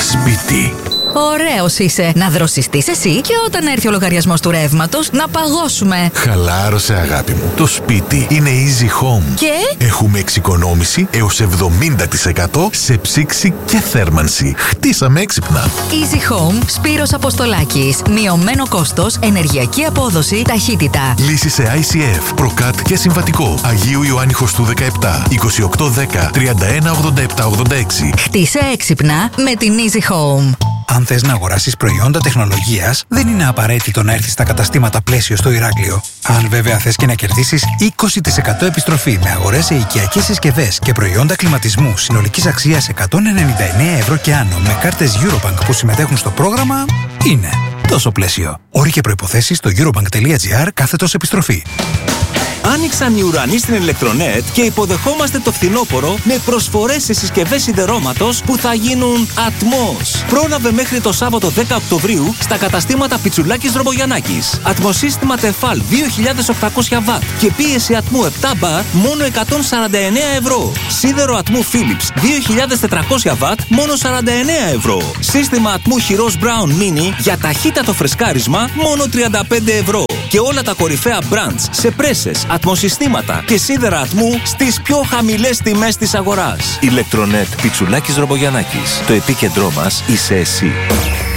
σπίτι. Ωραίος είσαι. Να δροσιστείς εσύ και όταν έρθει ο λογαριασμός του ρεύματος να παγώσουμε. Χαλάρωσε, αγάπη μου. Το σπίτι είναι Easy Home. Και έχουμε εξοικονόμηση έως 70% σε ψήξη και θέρμανση. Χτίσαμε έξυπνα. Easy Home, Σπύρος Αποστολάκης. Μειωμένο κόστος, ενεργειακή απόδοση, ταχύτητα. Λύση σε ICF, προκάτ και συμβατικό. Αγίου Ιωάννη Χωστού 17, 2810 318786. Χτίσε έξυπνα με την Easy Home. Αν θες να αγοράσεις προϊόντα τεχνολογίας, δεν είναι απαραίτητο να έρθεις στα καταστήματα Πλαίσιο στο Ηράκλειο. Αν βέβαια θες και να κερδίσεις 20% επιστροφή με αγορές σε οικιακές συσκευές και προϊόντα κλιματισμού συνολικής αξίας 199 ευρώ και άνω με κάρτες Eurobank που συμμετέχουν στο πρόγραμμα, είναι τόσο Πλαίσιο. Όροι και προϋποθέσεις στο eurobank.gr/επιστροφή. Άνοιξαν οι ουρανοί στην Electronet και υποδεχόμαστε το φθινόπωρο με προσφορές σε συσκευές σιδερώματος που θα γίνουν ατμός. Πρόλαβε μέχρι το Σάββατο 10 Οκτωβρίου στα καταστήματα Πιτσουλάκης Δρομογιαννάκης. Ατμοσύστημα Tefal 2800 W και πίεση ατμού 7 bar μόνο 149 ευρώ. Σίδερο ατμού Philips 2400 W μόνο 49 ευρώ. Σύστημα ατμού χειρός Brown Mini για ταχύτατο φρεσκάρισμα μόνο 35 ευρώ. Και όλα τα κορυφαία brands σε πρέσες, ατμοσυστήματα και σίδερα ατμού στις πιο χαμηλές τιμές της αγοράς. Electronet Πιτσουλάκης Ρομπογιαννάκης. Το επίκεντρό μας είσαι εσύ.